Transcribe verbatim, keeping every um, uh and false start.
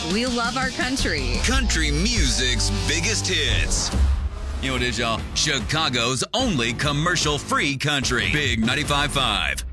We love our country. Country music's biggest hits. You know what it is, y'all? Chicago's only commercial-free country. Big ninety-five point five.